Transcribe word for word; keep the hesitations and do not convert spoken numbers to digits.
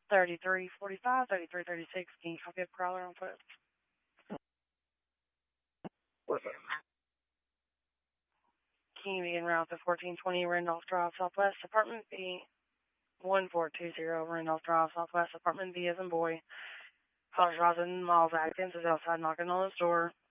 thirty-three forty-five, thirty-three thirty-six. Can you copy a crawler on foot? What's up? Can you be en route to fourteen twenty Randolph Drive, Southwest, Apartment B, one four two zero Randolph Drive, Southwest, Apartment B as in boy. Caller Rosin Miles Atkins is outside knocking on his door.